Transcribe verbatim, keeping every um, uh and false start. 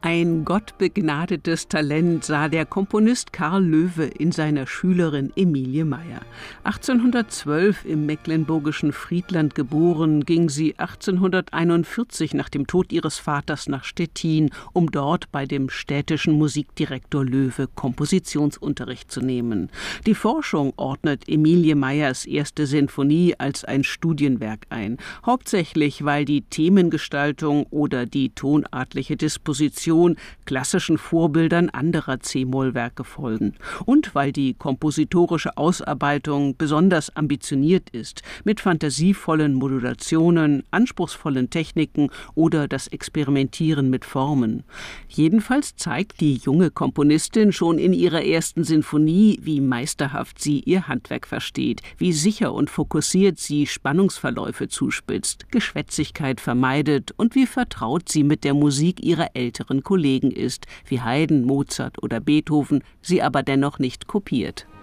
Ein gottbegnadetes Talent sah der Komponist Karl Loewe in seiner Schülerin Emilie Meyer. achtzehnhundertzwölf im mecklenburgischen Friedland geboren, ging sie achtzehnhunderteinundvierzig nach dem Tod ihres Vaters nach Stettin, um dort bei dem städtischen Musikdirektor Loewe Kompositionsunterricht zu nehmen. Die Forschung ordnet Emilie Meyers erste Sinfonie als ein Studienwerk ein, hauptsächlich weil die Themengestaltung oder die tonartliche Disposition klassischen Vorbildern anderer C-Moll-Werke folgen und weil die kompositorische Ausarbeitung besonders ambitioniert ist, mit fantasievollen Modulationen, anspruchsvollen Techniken oder das Experimentieren mit Formen. Jedenfalls zeigt die junge Komponistin schon in ihrer ersten Sinfonie, wie meisterhaft sie ihr Handwerk versteht, wie sicher und fokussiert sie Spannungsverläufe zuspitzt, Geschwätzigkeit vermeidet und wie vertraut sie mit der Musik ihrer älteren Kollegen ist, wie Haydn, Mozart oder Beethoven, sie aber dennoch nicht kopiert.